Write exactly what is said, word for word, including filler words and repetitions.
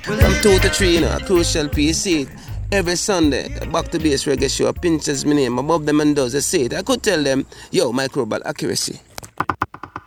From two to three, you know, a crucial piece. See it every Sunday. Back to base reggae show. Pinches my name above them and does. I see it. I could tell them, yo, microbial accuracy.